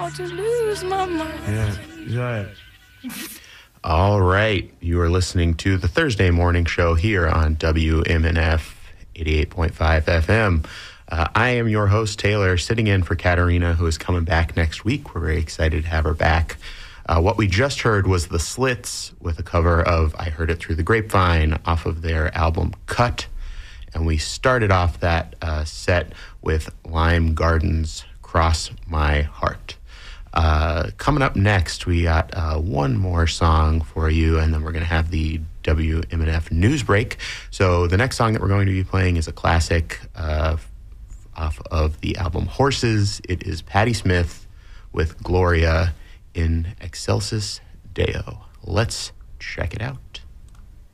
about to lose my mind. Yeah. All right. You are listening to the Thursday morning show here on WMNF 88.5 FM. I am your host, Taylor, sitting in for Katarina, who is coming back next week. We're very excited to have her back. What we just heard was The Slits with a cover of I Heard It Through the Grapevine off of their album Cut. And we started off that set with Lime Gardens' Cross My Heart. Coming up next, we got one more song for you, and then we're going to have the WMNF news break. So the next song that we're going to be playing is a classic off of the album Horses. It is Patti Smith with Gloria in Excelsis Deo. Let's check it out.